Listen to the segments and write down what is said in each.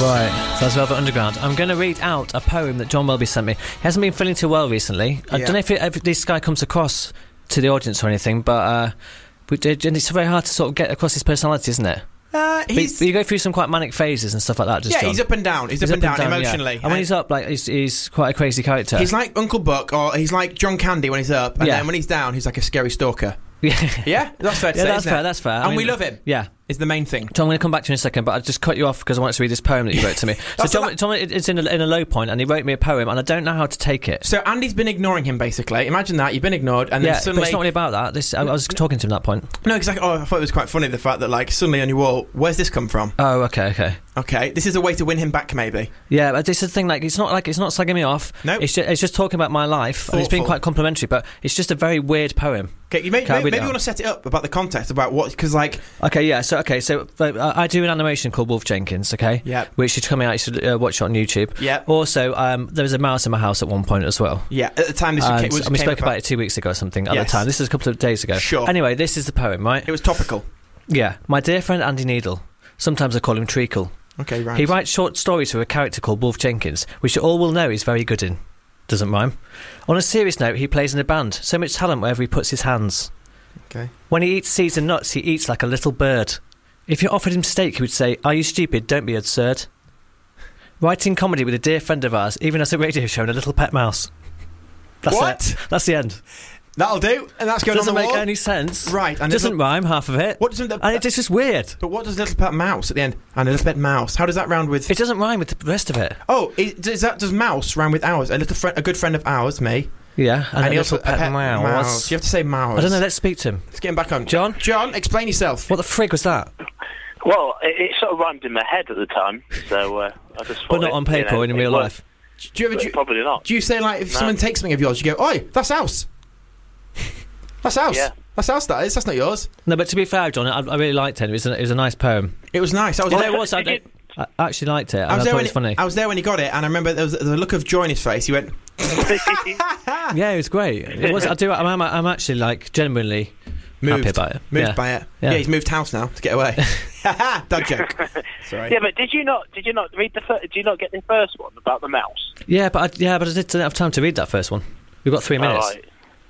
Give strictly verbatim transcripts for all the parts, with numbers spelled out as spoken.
Right, so that's Velvet Underground. I'm going to read out a poem that John Welby sent me. He hasn't been feeling too well recently. I Yeah. don't know if, it, if this guy comes across to the audience or anything, but uh, we did, and it's very hard to sort of get across his personality, isn't it? Uh, But he's, you, you go through some quite manic phases and stuff like that, just yeah, John. he's up and down. He's, up, and down, emotionally. Yeah. And when he's up, like, he's, he's quite a crazy character. He's like Uncle Buck, or he's like John Candy when he's up, and Yeah. then when he's down, he's like a scary stalker. yeah, Yeah, that's fair to yeah say, that's isn't fair, it? that's fair. I And we mean, love him. Yeah. Is the main thing. Tom, I'm going to come back to you in a second, but I just cut you off because I wanted to read this poem that you wrote to me. So That's Tom, a la- Tom, it's in a, in a low point, and he wrote me a poem, and I don't know how to take it. So Andy's been ignoring him, basically. Imagine that, you've been ignored, and Yeah, then but suddenly... it's not really about that. This, I, I was talking to him at that point. No, exactly. Oh, I thought it was quite funny, the fact that, like, suddenly on your wall, where's this come from? Oh, okay, okay. Okay, this is a way to win him back, maybe. Yeah, but this is the thing, like, it's not like, it's not slagging me off. No. It's just, it's just talking about my life, and it's been Thoughtful. quite complimentary, but it's just a very weird poem. Okay, you may, Can I maybe, read maybe it you out? want to set it up about the context, about what... Because, like... Okay, yeah, so, okay, so uh, I do an animation called Wolf Jenkins, okay? Yeah. Which is coming out, you should uh, watch it on YouTube. Yeah. Also, um, there was a mouse in my house at one point as well. Yeah, at the time this And, came, was, and we came spoke about it two weeks ago or something at Yes. the time. This is a couple of days ago. Sure. Anyway, this is the poem, right? It was topical. Yeah. My dear friend Andy Needle. Sometimes I call him Treacle. Okay, right. He writes short stories for a character called Wolf Jenkins, which you all will know he's very good in. Doesn't rhyme. On a serious note, he plays in a band. So much talent wherever he puts his hands. Okay. When he eats seeds and nuts, he eats like a little bird. If you offered him steak, he would say, "Are you stupid? Don't be absurd." Writing comedy with a dear friend of ours, even as a radio show and a little pet mouse. That's What? it. That's the end. That'll do, and that's going Doesn't on the make wall. any sense. Right, and Doesn't little- rhyme, half of it. What doesn't the... And it's just weird. But what does Little Pet Mouse at the end? And a Little Pet Mouse. How does that round with... It doesn't rhyme with the rest of it. Oh, is, does that does Mouse round with ours? A little friend, a good friend of ours, me. Yeah, and, And a he little also- pet, a pet mouse. mouse. You have to say mouse. I don't know, let's speak to him. Let's get him back on. John? John, explain yourself. What the frig was that? Well, it, it sort of rhymed in my head at the time, so uh, I just thought... But not it, on paper you know, or in it real worked. life. Do you ever... Do you, Probably not. do you say, like, if No. someone takes something of yours, you go, "Oi, that's ours." That's ours. Yeah. That's ours, that is. That's not yours. No, but to be fair, John, I, I really liked it. It was a, it was a nice poem. It was nice. I was, You there, know what? I, Did I actually liked it. And I I, was thought there it when was he, funny. I was there when he got it, and I remember there was, there was a look of joy in his face. He went... Yeah, it was great. It was. I do. I'm, I'm actually like genuinely Moved. happy about it. Moved yeah. by it. Yeah. Yeah. He's moved house now to get away. Dad joke. Sorry. Yeah, but did you not? Did you not read the? Fir- did you not get the first one about the mouse? Yeah, but I, yeah, but I didn't have time to read that first one. We've got three minutes. Oh, right.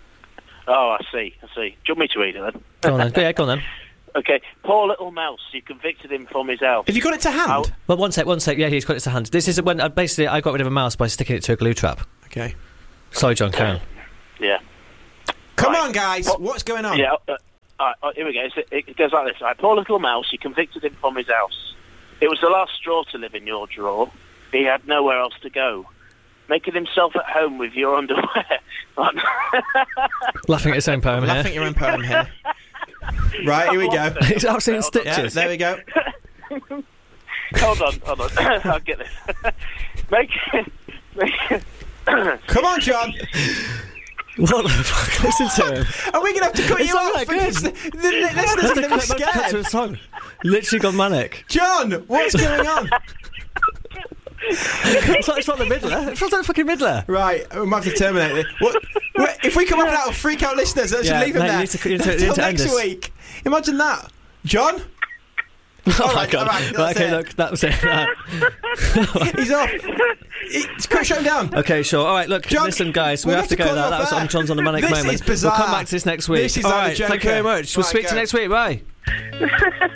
Oh, I see. I see. Do you want me to read it then? Go on then. Go, yeah, go on then. Okay. Poor little mouse. You convicted him from his house. Have you got it to hand? How- Well, one sec, one sec. Yeah, he's got it to hand. This is when uh, basically I got rid of a mouse by sticking it to a glue trap. Okay. Sorry, John. Carry on. Yeah. Come Right. on, guys. What- What's going on? Yeah. Uh, all right, uh, here we go. It's- It goes like this. Right, poor little mouse. You convicted him from his house. It was the last straw to live in your drawer. He had nowhere else to go. Making himself at home with your underwear. Laughing at his own poem Laughing at here. your own poem here. Right, here we go. It's absolutely in Yeah, stitches. there we go. Hold on, hold on. I'll get this. Make make Come on, John. What the fuck? Listen to him. Are we going to have to cut It's you not off? that good. Because the, the, the listeners are going to be Cut to a scared. song. Literally gone manic. John, what's going on? It's like, it's like the Riddler. It feels like the fucking Riddler. Right, we might have to terminate it. What, what, if we come up with that, it'll freak out listeners. Let's Yeah, just leave him mate, you there. need to- you need to- you need Until to end next this. week. Imagine that. John? Oh All my right, god. all right, that's Right, okay, it. look, that was it. Right. He's off. He's cut shut him down. Okay, sure. All right, look, John, listen, guys, we we'll have have to to go call now. you That off was there. on John's on the Manic This Moment. is bizarre. We'll come back to this next week. This is All like right, the thank you very Joker. much. We'll Right, speak to go. you next week. Bye.